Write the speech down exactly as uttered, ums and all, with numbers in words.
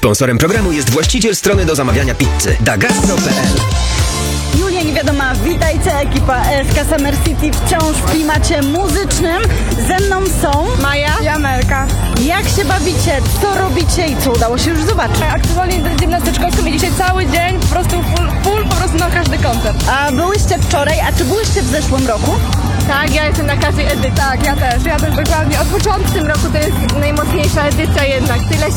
Sponsorem programu jest właściciel strony do zamawiania pizzy dagastro kropka p l. Julia Niewiadoma, witajcie, ekipa S K Summer City wciąż w klimacie muzycznym. Ze mną są Maja i Amelka. Jak się bawicie, co robicie i co udało się już zobaczyć? Aktualnie gimnastyczkowską i dzisiaj cały dzień, po prostu full, full po prostu na każdy koncert. A byłyście wczoraj, a czy byłyście w zeszłym roku? Tak, ja jestem na każdej edycji. Tak, ja też, ja też dokładnie. Od początku w tym roku to jest najmocniejsza edycja jednak. Tyle